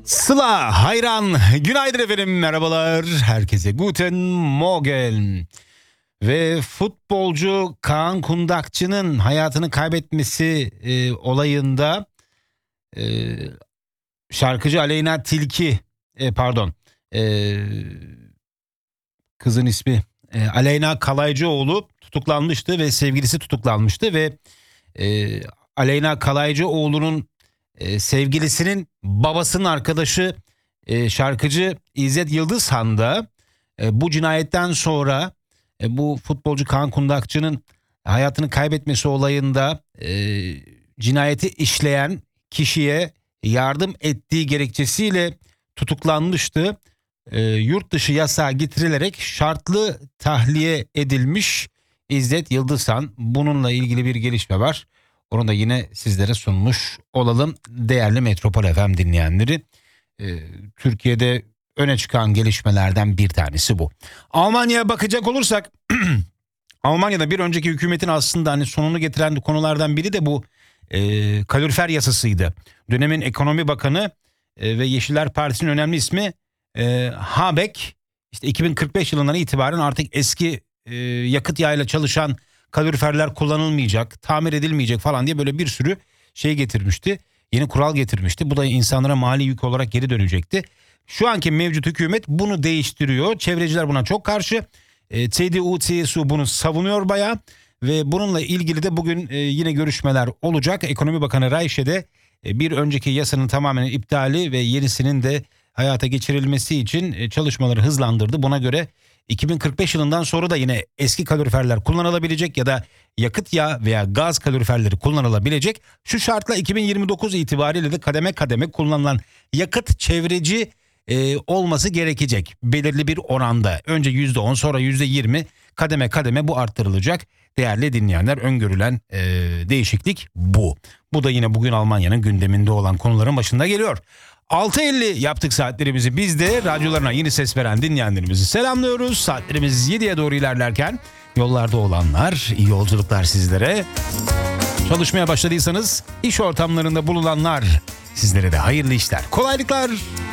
Sıla hayran, günaydın efendim, merhabalar herkese, guten morgen. Ve futbolcu Kaan Kundakçı'nın hayatını kaybetmesi olayında şarkıcı Aleyna Tilki, kızın ismi Aleyna Kalaycıoğlu tutuklanmıştı ve sevgilisi tutuklanmıştı ve Aleyna Kalaycıoğlu'nun sevgilisinin babasının arkadaşı şarkıcı İzzet Yıldızhan da bu cinayetten sonra bu futbolcu Kaan Kundakçı'nın hayatını kaybetmesi olayında cinayeti işleyen kişiye yardım ettiği gerekçesiyle tutuklanmıştı. Yurt dışı yasağı getirilerek şartlı tahliye edilmiş İzzet Yıldızhan. Bununla ilgili bir gelişme var. Onu da yine sizlere sunmuş olalım değerli Metropol FM dinleyenleri. Türkiye'de öne çıkan gelişmelerden bir tanesi bu. Almanya'ya bakacak olursak Almanya'da bir önceki hükümetin aslında sonunu getiren konulardan biri de bu kalorifer yasasıydı. Dönemin ekonomi bakanı ve Yeşiller Partisi'nin önemli ismi Habeck, işte 2045 yılından itibaren artık eski yakıt yağıyla çalışan kaloriferler kullanılmayacak, tamir edilmeyecek falan diye böyle bir sürü şey getirmişti. Yeni kural getirmişti. Bu da insanlara mali yük olarak geri dönecekti. Şu anki mevcut hükümet bunu değiştiriyor. Çevreciler buna çok karşı. CDU, CSU bunu savunuyor bayağı. Ve bununla ilgili de bugün yine görüşmeler olacak. Ekonomi Bakanı Reiche de bir önceki yasanın tamamen iptali ve yenisinin de hayata geçirilmesi için çalışmaları hızlandırdı. Buna göre 2045 yılından sonra da yine eski kaloriferler kullanılabilecek ya da yakıt yağı veya gaz kaloriferleri kullanılabilecek. Şu şartla 2029 itibariyle de kademe kademe kullanılan yakıt çevreci olması gerekecek. Belirli bir oranda. Önce %10 sonra %20 kademe kademe bu arttırılacak. Değerli dinleyenler, öngörülen değişiklik bu. Bu da yine bugün Almanya'nın gündeminde olan konuların başında geliyor. 6.50 yaptık saatlerimizi. Biz de radyolarına yeni ses veren dinleyenlerimizi selamlıyoruz. Saatlerimiz 7'ye doğru ilerlerken yollarda olanlar, iyi yolculuklar sizlere. Çalışmaya başladıysanız iş ortamlarında bulunanlar, sizlere de hayırlı işler, kolaylıklar.